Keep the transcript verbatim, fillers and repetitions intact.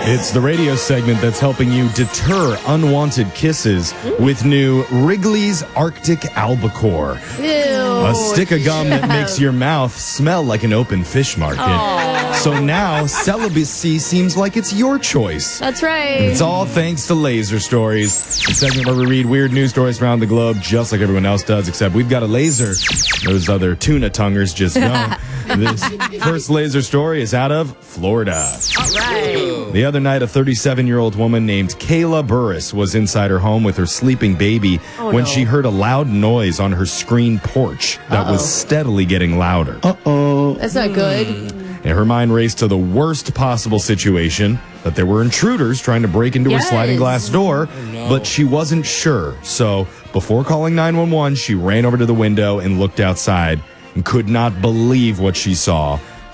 It's the radio segment that's helping you deter unwanted kisses with new Wrigley's Arctic Albacore. Ew. A stick of gum that makes your mouth smell like an open fish market. Aww. So now celibacy seems like it's your choice. That's right. And it's all thanks to Laser Stories, the segment where we read weird news stories around the globe just like everyone else does, except we've got a laser. Those other tuna tonguers just don't. This first laser story is out of Florida. All right. The other night, a thirty-seven-year-old woman named Kayla Burris was inside her home with her sleeping baby oh, when no. she heard a loud noise on her screen porch that Uh-oh. was steadily getting louder. Uh-oh. That's not good. And her mind raced to the worst possible situation, that there were intruders trying to break into Yes. her sliding glass door, Oh, no. but she wasn't sure. So before calling nine one one, she ran over to the window and looked outside and could not believe what she saw.